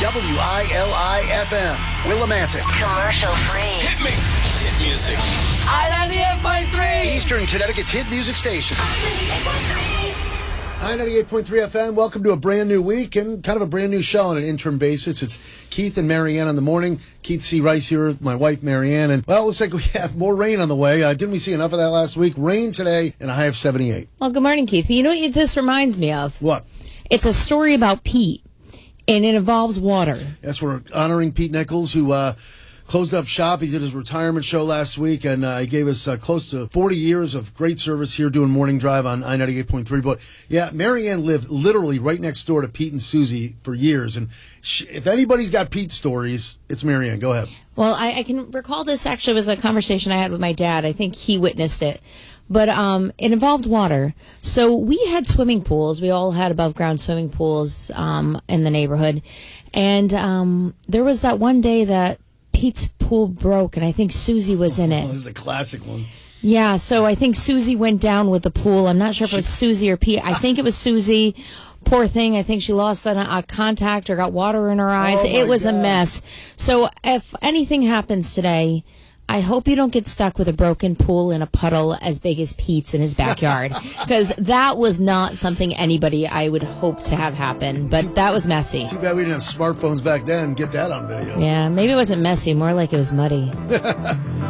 WILI-FM, Willimantic. Commercial free. Hit me. Hit music. I-98.3. Eastern Connecticut's hit music station. I-98.3 FM. Welcome to a brand new week and kind of a brand new show on an interim basis. It's Keith and Marianne in the morning. Keith C. Rice here with my wife, Marianne. And, well, looks like we have more rain on the way. Didn't we see enough of that last week? Rain today and a high of 78. Well, good morning, Keith. You know what this reminds me of? What? It's a story about Pete, and it involves water. Yes, we're honoring Pete Nichols, who closed up shop. He did his retirement show last week, and he gave us close to 40 years of great service here doing Morning Drive on I-98.3. But, yeah, Marianne lived literally right next door to Pete and Susie for years. And if anybody's got Pete stories, it's Marianne. Go ahead. Well, I can recall this actually was a conversation I had with my dad. I think he witnessed it. But it involved water. So we had swimming pools. We all had above-ground swimming pools in the neighborhood. And there was that one day that Pete's pool broke, and I think Susie was in it. This is a classic one. Yeah, so I think Susie went down with the pool. I'm not sure if it was Susie or Pete. I think it was Susie. Poor thing. I think she lost a contact or got water in her eyes. Oh, it was God. a mess. So if anything happens today, I hope you don't get stuck with a broken pool in a puddle as big as Pete's in his backyard, because that was not something anybody I would hope to have happen, but that was messy. Too bad we didn't have smartphones back then. Get that on video. Yeah, maybe it wasn't messy, more like it was muddy.